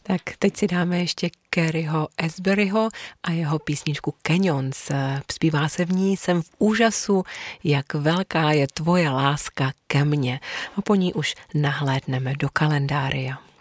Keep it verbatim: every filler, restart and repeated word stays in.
Tak teď si dáme ještě Careyho Asburyho a jeho písničku Canyons. Zpívá se v ní Jsem v úžasu, jak velká je tvoje láska ke mně. A po ní už nahlédneme do kalendária.